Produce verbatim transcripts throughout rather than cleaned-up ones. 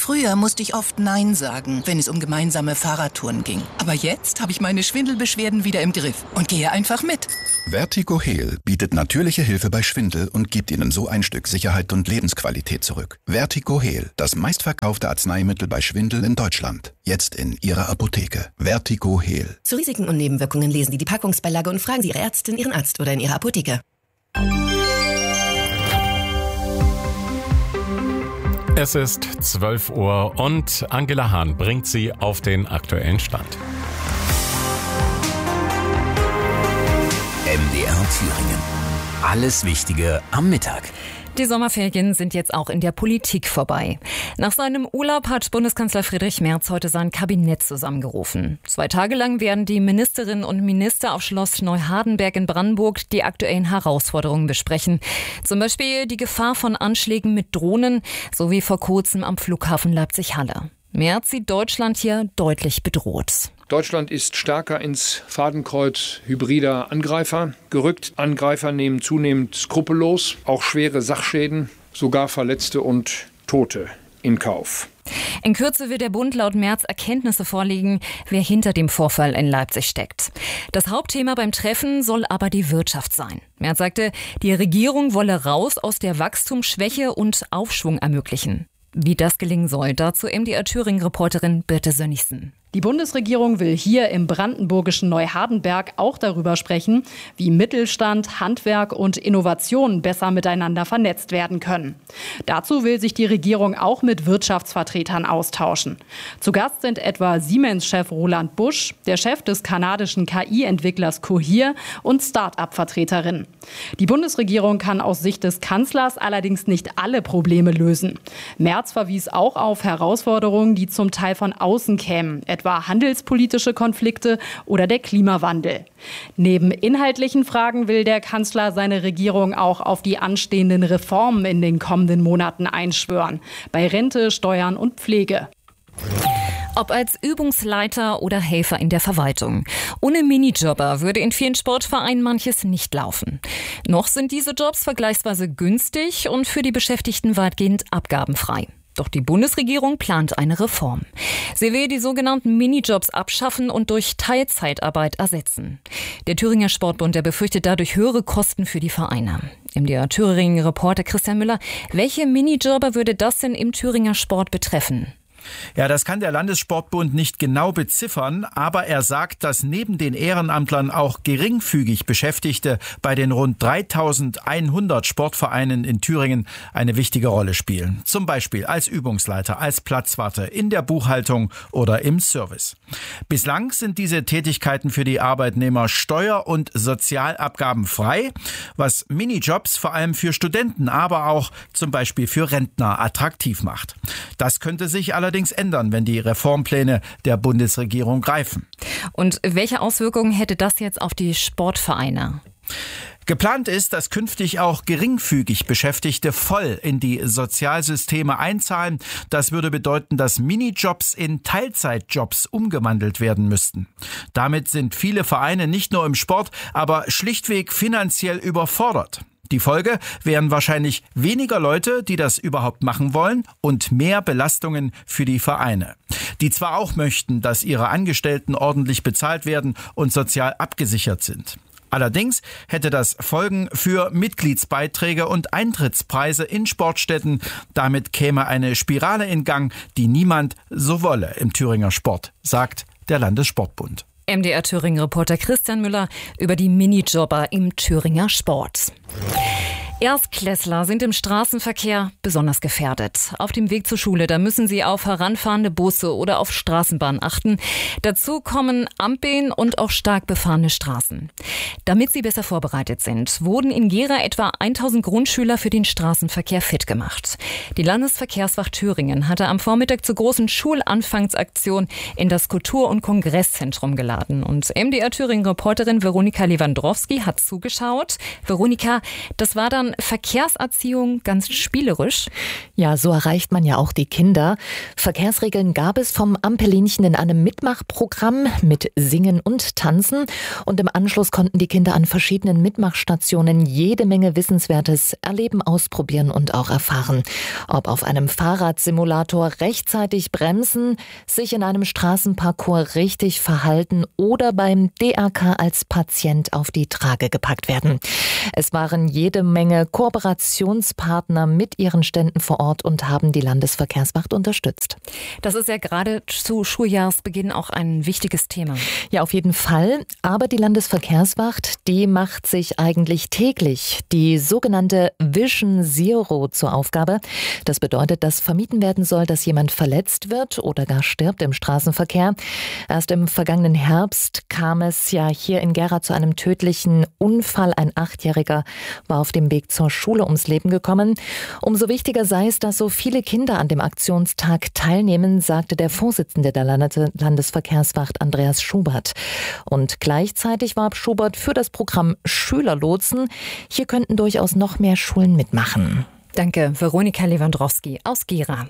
Früher musste ich oft Nein sagen, wenn es um gemeinsame Fahrradtouren ging. Aber jetzt habe ich meine Schwindelbeschwerden wieder im Griff und gehe einfach mit. Vertigo Heal bietet natürliche Hilfe bei Schwindel und gibt Ihnen so ein Stück Sicherheit und Lebensqualität zurück. Vertigo Heal, das meistverkaufte Arzneimittel bei Schwindel in Deutschland. Jetzt in Ihrer Apotheke. Vertigo Heal. Zu Risiken und Nebenwirkungen lesen Sie die Packungsbeilage und fragen Sie Ihre Ärztin, Ihren Arzt oder in Ihrer Apotheke. Es ist zwölf Uhr und Angela Hahn bringt Sie auf den aktuellen Stand. M D R Thüringen. Alles Wichtige am Mittag. Die Sommerferien sind jetzt auch in der Politik vorbei. Nach seinem Urlaub hat Bundeskanzler Friedrich Merz heute sein Kabinett zusammengerufen. Zwei Tage lang werden die Ministerinnen und Minister auf Schloss Neuhardenberg in Brandenburg die aktuellen Herausforderungen besprechen. Zum Beispiel die Gefahr von Anschlägen mit Drohnen sowie vor kurzem am Flughafen Leipzig-Halle. Merz sieht Deutschland hier deutlich bedroht. Deutschland ist stärker ins Fadenkreuz hybrider Angreifer gerückt. Angreifer nehmen zunehmend skrupellos auch schwere Sachschäden, sogar Verletzte und Tote in Kauf. In Kürze wird der Bund laut Merz Erkenntnisse vorlegen, wer hinter dem Vorfall in Leipzig steckt. Das Hauptthema beim Treffen soll aber die Wirtschaft sein. Merz sagte, die Regierung wolle raus aus der Wachstumsschwäche und Aufschwung ermöglichen. Wie das gelingen soll, dazu M D R Thüringen-Reporterin Birte Sönnigsen. Die Bundesregierung will hier im brandenburgischen Neuhardenberg auch darüber sprechen, wie Mittelstand, Handwerk und Innovation besser miteinander vernetzt werden können. Dazu will sich die Regierung auch mit Wirtschaftsvertretern austauschen. Zu Gast sind etwa Siemens-Chef Roland Busch, der Chef des kanadischen K I-Entwicklers Cohere und Start-up-Vertreterinnen. Die Bundesregierung kann aus Sicht des Kanzlers allerdings nicht alle Probleme lösen. Merz verwies auch auf Herausforderungen, die zum Teil von außen kämen, etwa handelspolitische Konflikte oder der Klimawandel. Neben inhaltlichen Fragen will der Kanzler seine Regierung auch auf die anstehenden Reformen in den kommenden Monaten einschwören. Bei Rente, Steuern und Pflege. Ob als Übungsleiter oder Helfer in der Verwaltung. Ohne Minijobber würde in vielen Sportvereinen manches nicht laufen. Noch sind diese Jobs vergleichsweise günstig und für die Beschäftigten weitgehend abgabenfrei. Doch die Bundesregierung plant eine Reform. Sie will die sogenannten Minijobs abschaffen und durch Teilzeitarbeit ersetzen. Der Thüringer Sportbund, der befürchtet dadurch höhere Kosten für die Vereine. M D R Thüringen-Reporter Christian Müller, welche Minijobber würde das denn im Thüringer Sport betreffen? Ja, das kann der Landessportbund nicht genau beziffern, aber er sagt, dass neben den Ehrenamtlern auch geringfügig Beschäftigte bei den rund dreitausendeinhundert Sportvereinen in Thüringen eine wichtige Rolle spielen. Zum Beispiel als Übungsleiter, als Platzwarte, in der Buchhaltung oder im Service. Bislang sind diese Tätigkeiten für die Arbeitnehmer steuer- und sozialabgabenfrei, was Minijobs vor allem für Studenten, aber auch zum Beispiel für Rentner attraktiv macht. Das könnte sich allerdings ändern, wenn die Reformpläne der Bundesregierung greifen. Und welche Auswirkungen hätte das jetzt auf die Sportvereine? Geplant ist, dass künftig auch geringfügig Beschäftigte voll in die Sozialsysteme einzahlen. Das würde bedeuten, dass Minijobs in Teilzeitjobs umgewandelt werden müssten. Damit sind viele Vereine nicht nur im Sport, aber schlichtweg finanziell überfordert. Die Folge wären wahrscheinlich weniger Leute, die das überhaupt machen wollen und mehr Belastungen für die Vereine, die zwar auch möchten, dass ihre Angestellten ordentlich bezahlt werden und sozial abgesichert sind. Allerdings hätte das Folgen für Mitgliedsbeiträge und Eintrittspreise in Sportstätten. Damit käme eine Spirale in Gang, die niemand so wolle im Thüringer Sport, sagt der Landessportbund. M D R Thüringen-Reporter Christian Müller über die Minijobber im Thüringer Sport. Erstklässler sind im Straßenverkehr besonders gefährdet. Auf dem Weg zur Schule, da müssen sie auf heranfahrende Busse oder auf Straßenbahnen achten. Dazu kommen Ampeln und auch stark befahrene Straßen. Damit sie besser vorbereitet sind, wurden in Gera etwa tausend Grundschüler für den Straßenverkehr fit gemacht. Die Landesverkehrswacht Thüringen hatte am Vormittag zur großen Schulanfangsaktion in das Kultur- und Kongresszentrum geladen. Und M D R Thüringen-Reporterin Veronika Lewandowski hat zugeschaut. Veronika, das war dann Verkehrserziehung ganz spielerisch. Ja, so erreicht man ja auch die Kinder. Verkehrsregeln gab es vom Ampelinchen in einem Mitmachprogramm mit Singen und Tanzen. Und im Anschluss konnten die Kinder an verschiedenen Mitmachstationen jede Menge Wissenswertes erleben, ausprobieren und auch erfahren. Ob auf einem Fahrradsimulator rechtzeitig bremsen, sich in einem Straßenparcours richtig verhalten oder beim D R K als Patient auf die Trage gepackt werden. Es waren jede Menge Kooperationspartner mit ihren Ständen vor Ort und haben die Landesverkehrswacht unterstützt. Das ist ja gerade zu Schuljahresbeginn auch ein wichtiges Thema. Ja, auf jeden Fall. Aber die Landesverkehrswacht, die macht sich eigentlich täglich die sogenannte Vision Zero zur Aufgabe. Das bedeutet, dass vermieden werden soll, dass jemand verletzt wird oder gar stirbt im Straßenverkehr. Erst im vergangenen Herbst kam es ja hier in Gera zu einem tödlichen Unfall. Ein Achtjähriger war auf dem Weg zur Schule ums Leben gekommen. Umso wichtiger sei es, dass so viele Kinder an dem Aktionstag teilnehmen, sagte der Vorsitzende der Landesverkehrswacht Andreas Schubert. Und gleichzeitig warb Schubert für das Programm Schülerlotsen. Hier könnten durchaus noch mehr Schulen mitmachen. Danke, Veronika Lewandowski aus Gera.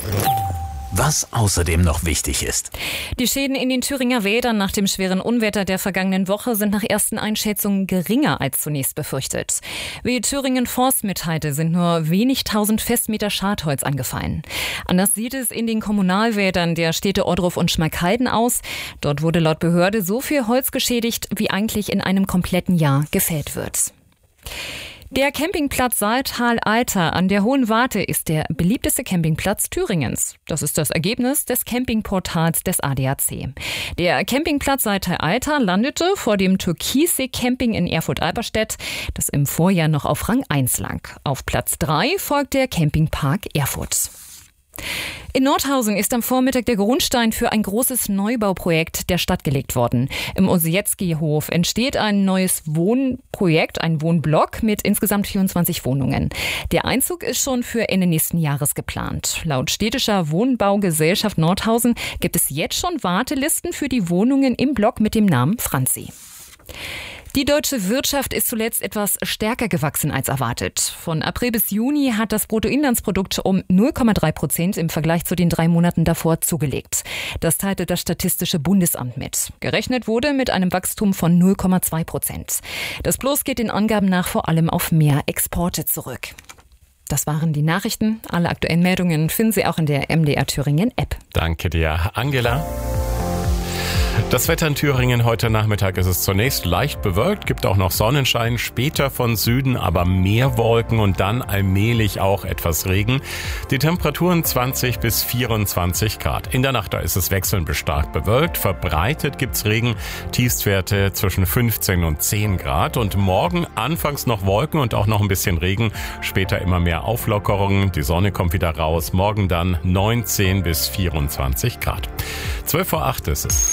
Was außerdem noch wichtig ist. Die Schäden in den Thüringer Wäldern nach dem schweren Unwetter der vergangenen Woche sind nach ersten Einschätzungen geringer als zunächst befürchtet. Wie Thüringen Forst mitteilte, sind nur wenig tausend Festmeter Schadholz angefallen. Anders sieht es in den Kommunalwäldern der Städte Ohrdruf und Schmalkalden aus. Dort wurde laut Behörde so viel Holz geschädigt, wie eigentlich in einem kompletten Jahr gefällt wird. Der Campingplatz Saaltal-Alter an der Hohen Warte ist der beliebteste Campingplatz Thüringens. Das ist das Ergebnis des Campingportals des A D A C. Der Campingplatz Saaltal-Alter landete vor dem Türkissee Camping in Erfurt-Alberstedt, das im Vorjahr noch auf Rang eins lag. Auf Platz drei folgt der Campingpark Erfurt. In Nordhausen ist am Vormittag der Grundstein für ein großes Neubauprojekt der Stadt gelegt worden. Im Osietzky-Hof entsteht ein neues Wohnprojekt, ein Wohnblock mit insgesamt vierundzwanzig Wohnungen. Der Einzug ist schon für Ende nächsten Jahres geplant. Laut städtischer Wohnbaugesellschaft Nordhausen gibt es jetzt schon Wartelisten für die Wohnungen im Block mit dem Namen Franzi. Die deutsche Wirtschaft ist zuletzt etwas stärker gewachsen als erwartet. Von April bis Juni hat das Bruttoinlandsprodukt um null Komma drei Prozent im Vergleich zu den drei Monaten davor zugelegt. Das teilte das Statistische Bundesamt mit. Gerechnet wurde mit einem Wachstum von null Komma zwei Prozent. Das Plus geht den Angaben nach vor allem auf mehr Exporte zurück. Das waren die Nachrichten. Alle aktuellen Meldungen finden Sie auch in der M D R Thüringen App. Danke dir, Angela. Das Wetter in Thüringen heute Nachmittag ist es zunächst leicht bewölkt, gibt auch noch Sonnenschein, später von Süden aber mehr Wolken und dann allmählich auch etwas Regen. Die Temperaturen zwanzig bis vierundzwanzig Grad. In der Nacht da ist es wechselnd bis stark bewölkt, verbreitet gibt's Regen, Tiefstwerte zwischen fünfzehn und zehn Grad und morgen anfangs noch Wolken und auch noch ein bisschen Regen, später immer mehr Auflockerungen, die Sonne kommt wieder raus, morgen dann neunzehn bis vierundzwanzig Grad. zwölf Uhr acht ist es.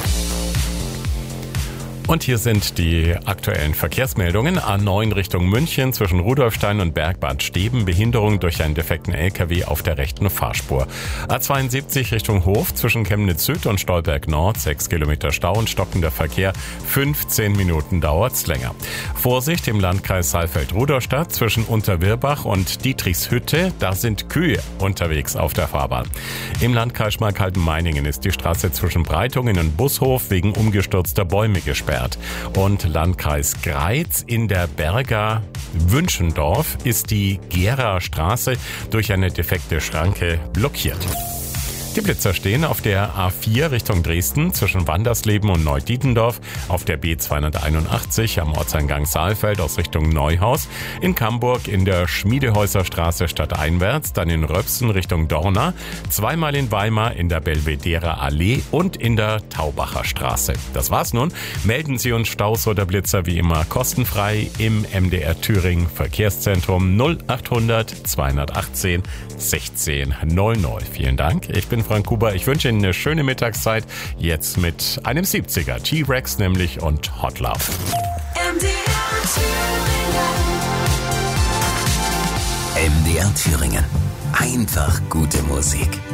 Und hier sind die aktuellen Verkehrsmeldungen. A neun Richtung München zwischen Rudolfstein und Bergbad Steben. Behinderung durch einen defekten L K W auf der rechten Fahrspur. A zweiundsiebzig Richtung Hof zwischen Chemnitz Süd und Stolberg Nord. sechs Kilometer Stau und stockender Verkehr. fünfzehn Minuten dauert's länger. Vorsicht im Landkreis Saalfeld-Rudolstadt zwischen Unterwirbach und Dietrichshütte. Da sind Kühe unterwegs auf der Fahrbahn. Im Landkreis Schmalkalden-Meiningen ist die Straße zwischen Breitungen und Bushof wegen umgestürzter Bäume gesperrt. Und Landkreis Greiz in der Berger Wünschendorf ist die Gera Straße durch eine defekte Schranke blockiert. Die Blitzer stehen auf der A vier Richtung Dresden zwischen Wandersleben und Neudietendorf, auf der B zweihunderteinundachtzig am Ortseingang Saalfeld aus Richtung Neuhaus, in Camburg in der Schmiedehäuserstraße stadteinwärts, dann in Röpsen Richtung Dorna, zweimal in Weimar in der Belvedere Allee und in der Taubacher Straße. Das war's nun. Melden Sie uns Staus oder Blitzer wie immer kostenfrei im M D R Thüringen Verkehrszentrum null achthundert zweihundertachtzehn sechzehn null null. Vielen Dank. Ich bin Frank Kuber. Ich wünsche Ihnen eine schöne Mittagszeit. Jetzt mit einem siebziger. T-Rex nämlich und Hot Love. M D R Thüringen. M D R Thüringen. Einfach gute Musik.